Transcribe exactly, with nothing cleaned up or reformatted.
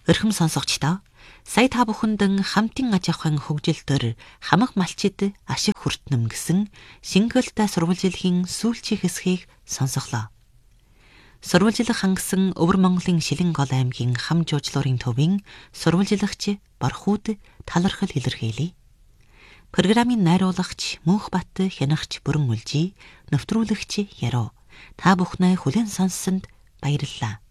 Өрхөм сонсогчдоо сая та бүхэндэн хамтын аж ахуйн хөгжилтөөр хамаг малчид ашиг хүртнэм гэсэн шингэлтэй сурвалжилхийн сүүлчийн хэсгийг сонсголоо. Сурвалжлах хангасан Өвөр Монголын Шилэнгол аймгийн хам жуулчлалын төвийн сурвалжлагч Борхууд талархал илэрхийлье. Программын найруулагч Мөнхбат Хянагч Бүрэн Үлжий, нэвтрүүлэгч Яруу. Та бүхнээ хүлээн сонссонд баярлалаа.